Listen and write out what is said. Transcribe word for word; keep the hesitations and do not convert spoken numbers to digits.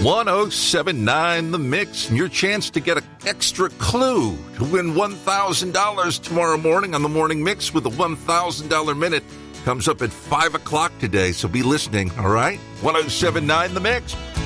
one oh seven point nine The Mix, and your chance to get an extra clue to win one thousand dollars tomorrow morning on the Morning Mix with a one thousand dollars minute comes up at five o'clock today, so be listening, all right? one oh seven point nine The Mix.